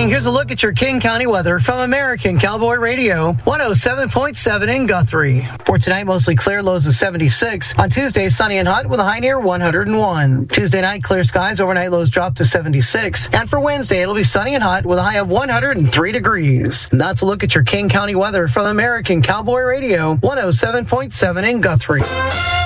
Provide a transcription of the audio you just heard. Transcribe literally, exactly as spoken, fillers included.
morning. Here's a look at your King County weather from American Cowboy Radio, one oh seven point seven in Guthrie. For tonight, mostly clear, lows of seventy-six. On Tuesday, sunny and hot with a high near one hundred one. Tuesday night, clear skies, overnight lows drop to seventy-six. And for Wednesday, it'll be sunny and hot with a high of one hundred three degrees. And that's a look at your King County weather from American Cowboy Radio, one oh seven point seven in Guthrie.